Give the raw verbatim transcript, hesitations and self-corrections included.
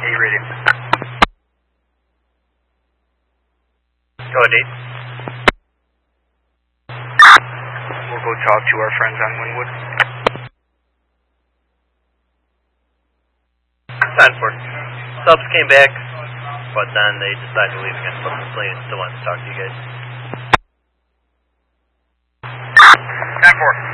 Hey, radio. Go ahead, Dave. We'll go talk to our friends on Wynwood. ten four. Subs came back, but then they decided to leave again. But the plane still wants to talk to you guys. ten four.